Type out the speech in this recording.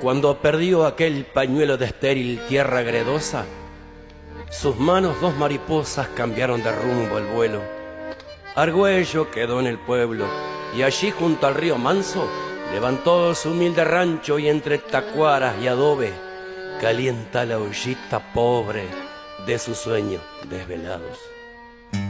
Cuando perdió aquel pañuelo de estéril tierra gredosa, sus manos dos mariposas cambiaron de rumbo el vuelo. Argüello quedó en el pueblo y allí junto al río Manso levantó su humilde rancho y entre tacuaras y adobe calienta la ollita pobre de sus sueños desvelados.